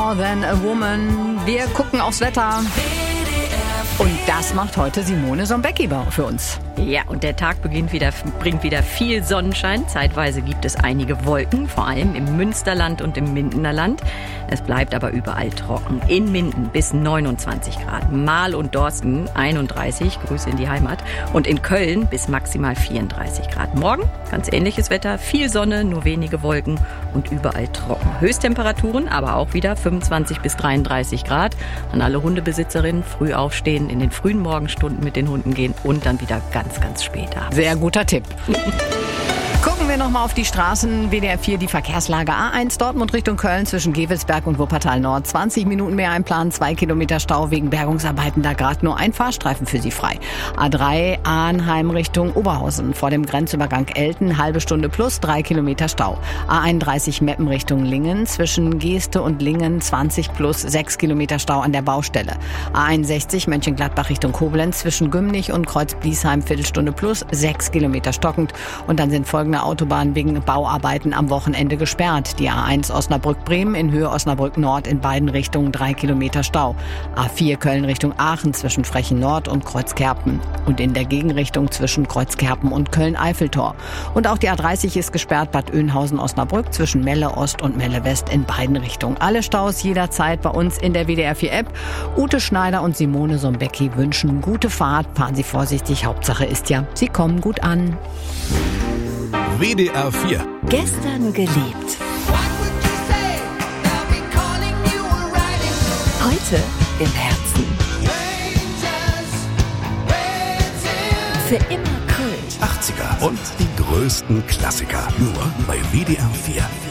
More Than a Woman. Wir gucken aufs Wetter. Und das macht heute Simone Sombecki für uns. Ja, und der Tag bringt wieder viel Sonnenschein. Zeitweise gibt es einige Wolken, vor allem im Münsterland und im Mindener Land. Es bleibt aber überall trocken. In Minden bis 29 Grad. Marl und Dorsten 31, Grüße in die Heimat. Und in Köln bis maximal 34 Grad. Morgen ganz ähnliches Wetter, viel Sonne, nur wenige Wolken und überall trocken. Höchsttemperaturen aber auch wieder 25 bis 33 Grad. An alle Hundebesitzerinnen früh aufstehen, in den frühen Morgenstunden mit den Hunden gehen und dann wieder ganz spät abends. Sehr guter Tipp. Gucken wir nochmal auf die Straßen. WDR 4, die Verkehrslage. A1 Dortmund Richtung Köln zwischen Gevelsberg und Wuppertal Nord. 20 Minuten mehr einplanen, 2 Kilometer Stau wegen Bergungsarbeiten. Da gerade nur ein Fahrstreifen für Sie frei. A3 Arnheim Richtung Oberhausen. Vor dem Grenzübergang Elten, halbe Stunde plus, 3 Kilometer Stau. A31 Meppen Richtung Lingen. Zwischen Geeste und Lingen 20 plus, 6 Kilometer Stau an der Baustelle. A61 Mönchengladbach Richtung Koblenz. Zwischen Gümnich und Kreuz-Bliesheim Viertelstunde plus, 6 Kilometer stockend. Und dann sind folgende Autobahnen wegen Bauarbeiten am Wochenende gesperrt. Die A1 Osnabrück-Bremen in Höhe Osnabrück-Nord in beiden Richtungen 3 Kilometer Stau. A4 Köln Richtung Aachen zwischen Frechen Nord und Kreuzkerpen. Und in der Gegenrichtung zwischen Kreuzkerpen und Köln-Eiffeltor. Und auch die A30 ist gesperrt, Bad Oeynhausen-Osnabrück zwischen Melle Ost und Melle West in beiden Richtungen. Alle Staus jederzeit bei uns in der WDR 4 App. Ute Schneider und Simone Sombecki wünschen gute Fahrt. Fahren Sie vorsichtig. Hauptsache ist ja, Sie kommen gut an. WDR 4. Gestern gelebt. Heute im Herzen. Für immer Kult. 80er und die größten Klassiker. Nur bei WDR 4.